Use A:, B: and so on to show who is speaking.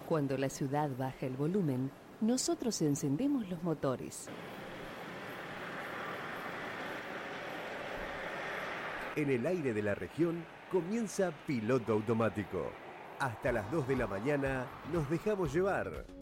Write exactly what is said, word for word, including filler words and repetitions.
A: Cuando la ciudad baja el volumen, nosotros encendemos los motores.
B: En el aire de la región comienza Piloto Automático. Hasta las dos de la mañana nos dejamos llevar.